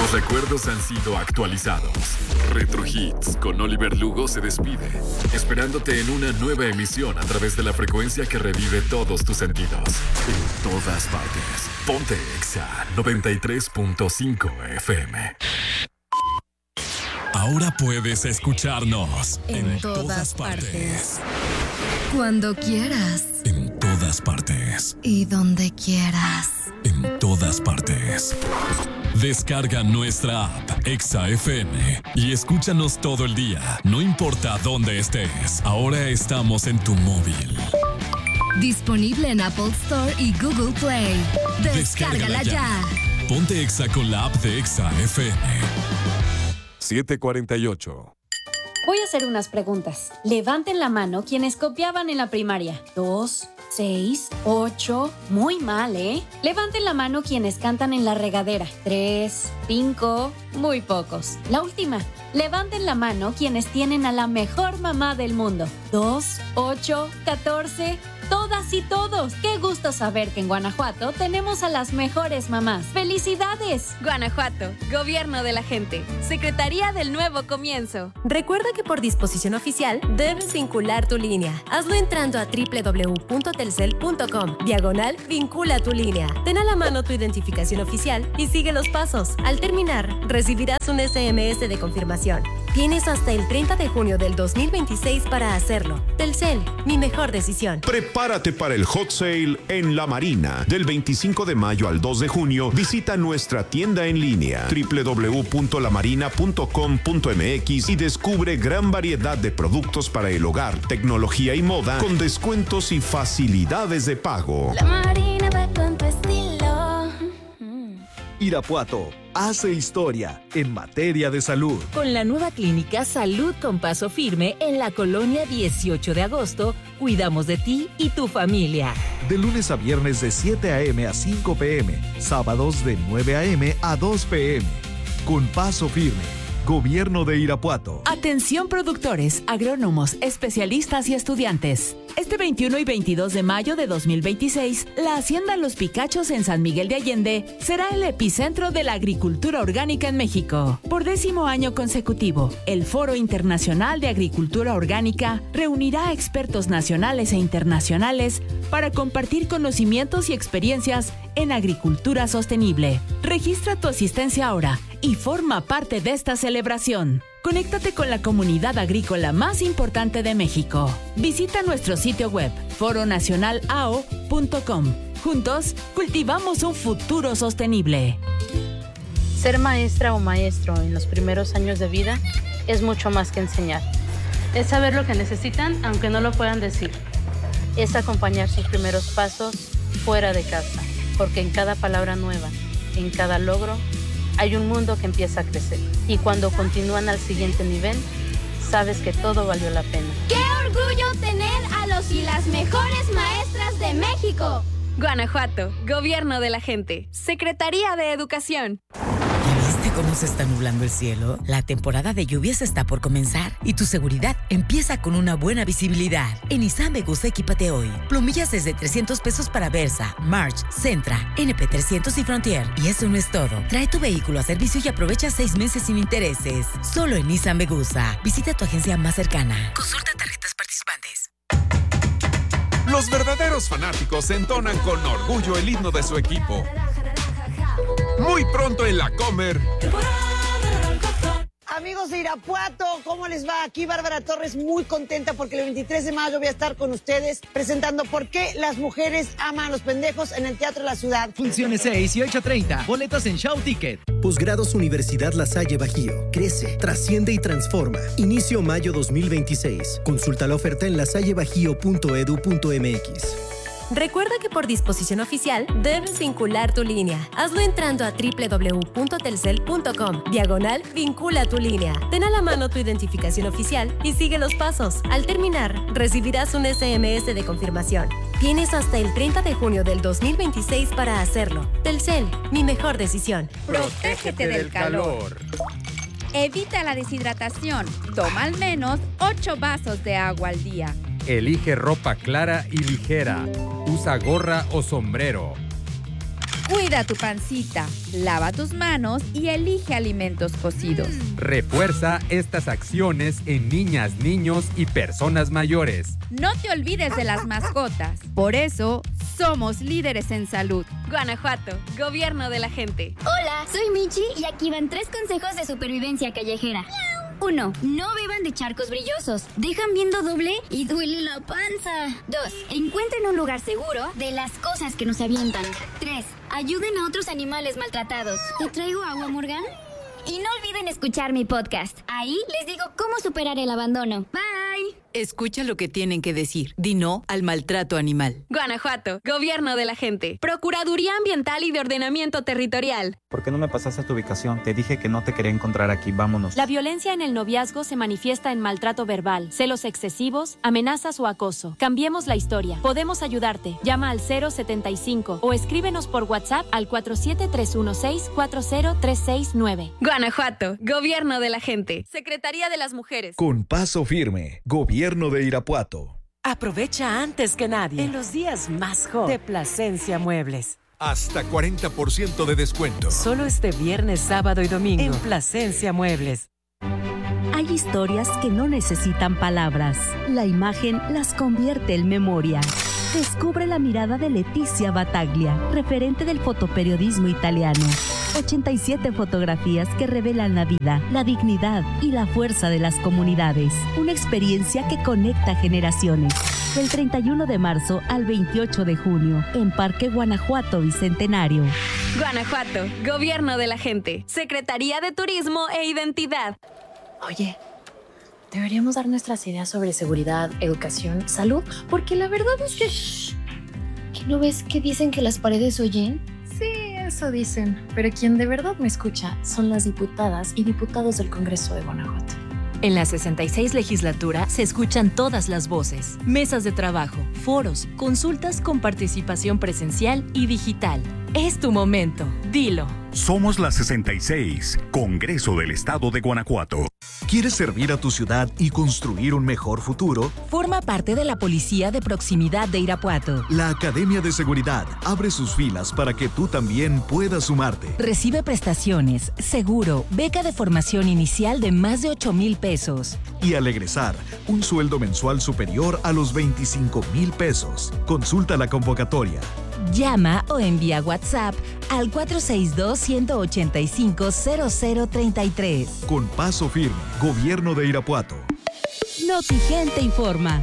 Los recuerdos han sido actualizados. Retro Hits con Oliver Lugo se despide, esperándote en una nueva emisión a través de la frecuencia que revive todos tus sentidos. En todas partes. Ponte Exa 93.5 FM. Ahora puedes escucharnos en todas partes. Cuando quieras. En todas partes. Y donde quieras. En todas partes. Descarga nuestra app Exa FM y escúchanos todo el día, no importa dónde estés. Ahora estamos en tu móvil. Disponible en Apple Store y Google Play. Descárgala ya. Ponte Exa con la app de Exa FM. 7:48. Voy a hacer unas preguntas. Levanten la mano quienes copiaban en la primaria. 2, 6, 8. Muy mal, ¿eh? Levanten la mano quienes cantan en la regadera. 3, 5. Muy pocos. La última. Levanten la mano quienes tienen a la mejor mamá del mundo. 2, 8, 14. Todas y todos. Qué gusto saber que en Guanajuato tenemos a las mejores mamás. ¡Felicidades! Guanajuato, Gobierno de la Gente. Secretaría del Nuevo Comienzo. Recuerda que por disposición oficial debes vincular tu línea. Hazlo entrando a www.telcel.com/vincula tu línea. Ten a la mano tu identificación oficial y sigue los pasos. Al terminar, recibirás un SMS de confirmación. Tienes hasta el 30 de junio del 2026 para hacerlo. Telcel, mi mejor decisión. Prepárate para el Hot Sale en La Marina. Del 25 de mayo al 2 de junio, visita nuestra tienda en línea www.lamarina.com.mx y descubre gran variedad de productos para el hogar, tecnología y moda con descuentos y facilidades de pago. La Marina va con tu estilo. Irapuato hace historia en materia de salud. Con la nueva clínica Salud con Paso Firme en la colonia 18 de agosto, cuidamos de ti y tu familia. De lunes a viernes de 7 a.m. a 5 p.m., sábados de 9 a.m. a 2 p.m. Con Paso Firme, Gobierno de Irapuato. Atención productores, agrónomos, especialistas y estudiantes. Este 21 y 22 de mayo de 2026, la Hacienda Los Picachos en San Miguel de Allende será el epicentro de la agricultura orgánica en México. Por 10º año consecutivo, el Foro Internacional de Agricultura Orgánica reunirá a expertos nacionales e internacionales para compartir conocimientos y experiencias en agricultura sostenible. Registra tu asistencia ahora y forma parte de esta celebración. Conéctate con la comunidad agrícola más importante de México. Visita nuestro sitio web foronacionalao.com. Juntos, cultivamos un futuro sostenible. Ser maestra o maestro en los primeros años de vida es mucho más que enseñar. Es saber lo que necesitan, aunque no lo puedan decir. Es acompañar sus primeros pasos fuera de casa, porque en cada palabra nueva, en cada logro, hay un mundo que empieza a crecer. Y cuando continúan al siguiente nivel, sabes que todo valió la pena. ¡Qué orgullo tener a los y las mejores maestras de México! Guanajuato, Gobierno de la Gente. Secretaría de Educación. ¿Viste cómo se está nublando el cielo? La temporada de lluvias está por comenzar y tu seguridad empieza con una buena visibilidad. En Nissan Megusa equípate hoy. Plomillas desde 300 pesos para Versa, March, Sentra, NP300 y Frontier. Y eso no es todo. Trae tu vehículo a servicio y aprovecha 6 meses sin intereses. Solo en Nissan Megusa. Visita tu agencia más cercana. Consulta tarjetas participantes. Los verdaderos fanáticos entonan con orgullo el himno de su equipo. Muy pronto en la Comer. Amigos de Irapuato, ¿cómo les va? Aquí Bárbara Torres, muy contenta porque el 23 de mayo voy a estar con ustedes presentando por qué las mujeres aman a los pendejos en el Teatro de la Ciudad. Funciones 6 y 8:30. Boletos en Show Ticket. Posgrados Universidad La Salle Bajío. Crece, trasciende y transforma. Inicio mayo 2026. Consulta la oferta en lasallebajío.edu.mx. Recuerda que por disposición oficial debes vincular tu línea. Hazlo entrando a www.telcel.com/vincula tu línea. Ten a la mano tu identificación oficial y sigue los pasos. Al terminar, recibirás un SMS de confirmación. Tienes hasta el 30 de junio del 2026 para hacerlo. Telcel, mi mejor decisión. Protégete del calor. Evita la deshidratación. Toma al menos 8 vasos de agua al día. Elige ropa clara y ligera. Usa gorra o sombrero. Cuida tu pancita, lava tus manos y elige alimentos cocidos. Refuerza estas acciones en niñas, niños y personas mayores. No te olvides de las mascotas. Por eso, somos líderes en salud. Guanajuato, gobierno de la gente. Hola, soy Michi y aquí van 3 consejos de supervivencia callejera. 1. No beban de charcos brillosos. Dejan viendo doble y duele la panza. 2. Encuentren un lugar seguro de las cosas que nos avientan. 3. Ayuden a otros animales maltratados. ¿Te traigo agua, Morgan? Y no olviden escuchar mi podcast. Ahí les digo cómo superar el abandono. Bye. Escucha lo que tienen que decir. Di no al maltrato animal. Guanajuato, gobierno de la gente. Procuraduría Ambiental y de Ordenamiento Territorial. ¿Por qué no me pasaste tu ubicación? Te dije que no te quería encontrar aquí. Vámonos. La violencia en el noviazgo se manifiesta en maltrato verbal, celos excesivos, amenazas o acoso. Cambiemos la historia. Podemos ayudarte. Llama al 075 o escríbenos por WhatsApp al 47316-40369. Guanajuato, gobierno de la gente. Secretaría de las Mujeres. Con Paso Firme, gobierno de Irapuato. Aprovecha antes que nadie en los días más hot de Plasencia Muebles. Hasta 40% de descuento. Solo este viernes, sábado y domingo en Plasencia Muebles. Hay historias que no necesitan palabras. La imagen las convierte en memoria. Descubre la mirada de Leticia Battaglia, referente del fotoperiodismo italiano. 87 fotografías que revelan la vida, la dignidad y la fuerza de las comunidades. Una experiencia que conecta generaciones. Del 31 de marzo al 28 de junio, en Parque Guanajuato Bicentenario. Guanajuato, gobierno de la gente. Secretaría de Turismo e Identidad. Oye, deberíamos dar nuestras ideas sobre seguridad, educación, salud, porque la verdad es que... ¿Que no ves que dicen que las paredes oyen? Sí, eso dicen, pero quien de verdad me escucha son las diputadas y diputados del Congreso de Guanajuato. En la 66 legislatura se escuchan todas las voces, mesas de trabajo, foros, consultas con participación presencial y digital. Es tu momento, dilo. Somos la 66, Congreso del Estado de Guanajuato. ¿Quieres servir a tu ciudad y construir un mejor futuro? Forma parte de la Policía de Proximidad de Irapuato. La Academia de Seguridad abre sus filas para que tú también puedas sumarte. Recibe prestaciones, seguro, beca de formación inicial de más de 8,000 pesos. Y al egresar, un sueldo mensual superior a los 25,000 pesos. Consulta la convocatoria. Llama o envía WhatsApp al 462-185-0033. Con Paso Firme, Gobierno de Irapuato. Notigente informa.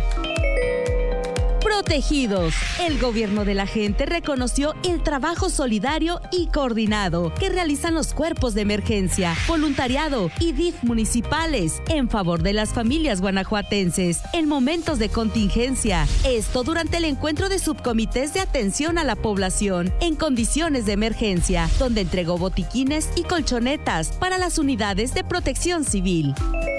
Protegidos. El gobierno de la gente reconoció el trabajo solidario y coordinado que realizan los cuerpos de emergencia, voluntariado y DIF municipales en favor de las familias guanajuatenses en momentos de contingencia. Esto durante el encuentro de subcomités de atención a la población en condiciones de emergencia, donde entregó botiquines y colchonetas para las unidades de protección civil.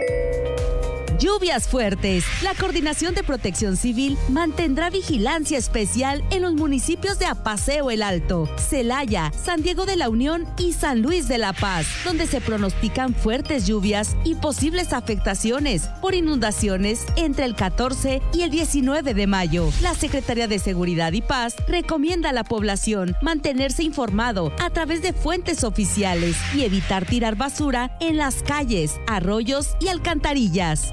Lluvias fuertes. La Coordinación de Protección Civil mantendrá vigilancia especial en los municipios de Apaseo el Alto, Celaya, San Diego de la Unión y San Luis de la Paz, donde se pronostican fuertes lluvias y posibles afectaciones por inundaciones entre el 14 y el 19 de mayo. La Secretaría de Seguridad y Paz recomienda a la población mantenerse informado a través de fuentes oficiales y evitar tirar basura en las calles, arroyos y alcantarillas.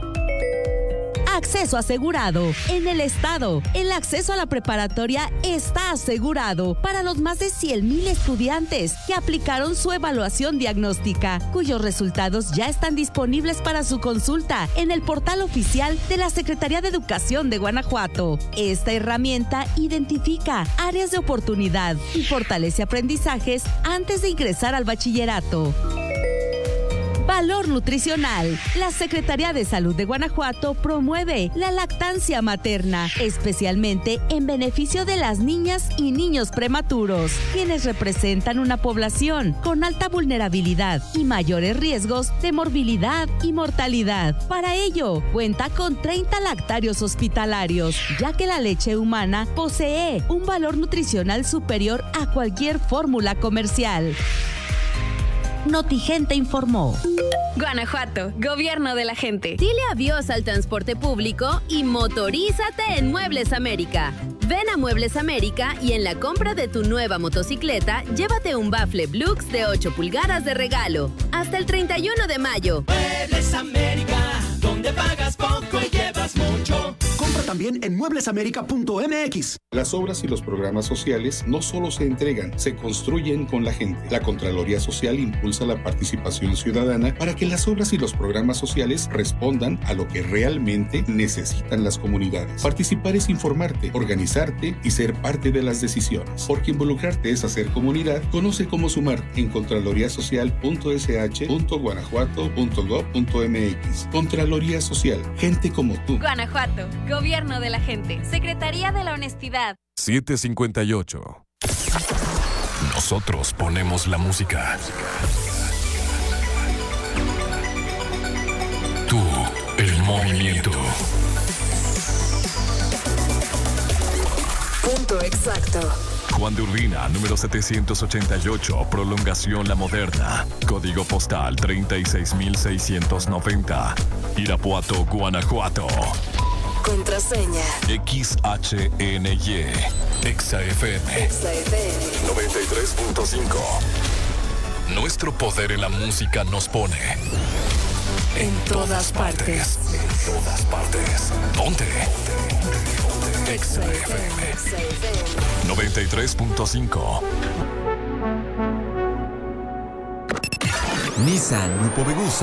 Acceso asegurado. En el estado, el acceso a la preparatoria está asegurado para los más de 100,000 estudiantes que aplicaron su evaluación diagnóstica, cuyos resultados ya están disponibles para su consulta en el portal oficial de la Secretaría de Educación de Guanajuato. Esta herramienta identifica áreas de oportunidad y fortalece aprendizajes antes de ingresar al bachillerato. Valor nutricional. La Secretaría de Salud de Guanajuato promueve la lactancia materna, especialmente en beneficio de las niñas y niños prematuros, quienes representan una población con alta vulnerabilidad y mayores riesgos de morbilidad y mortalidad. Para ello, cuenta con 30 lactarios hospitalarios, ya que la leche humana posee un valor nutricional superior a cualquier fórmula comercial. Notigente informó. Guanajuato, gobierno de la gente. Dile adiós al transporte público y motorízate en Muebles América. Ven a Muebles América y en la compra de tu nueva motocicleta, llévate un bafle Blux de 8 pulgadas de regalo. Hasta el 31 de mayo. Muebles América, donde pagas poco y llevas mucho. Compra también en mueblesamerica.mx. Las obras y los programas sociales no solo se entregan, se construyen con la gente. La Contraloría Social impulsa la participación ciudadana para que las obras y los programas sociales respondan a lo que realmente necesitan las comunidades. Participar es informarte, organizarte y ser parte de las decisiones. Porque involucrarte es hacer comunidad. Conoce cómo sumar en contraloriasocial.sh.guanajuato.gov.mx. Contraloría Social. Gente como tú. Guanajuato. Gobierno de la gente. Secretaría de la Honestidad. 7:58. Nosotros ponemos la música. Tú, el movimiento. Punto exacto. Juan de Urbina, número 788, prolongación La Moderna. Código postal 36690. Irapuato, Guanajuato. Contraseña. XHNY. XFM. 93.5. Nuestro poder en la música nos pone en todas partes. En todas partes. ¿Dónde? XFM 93.5. Nissan Grupo Vegusa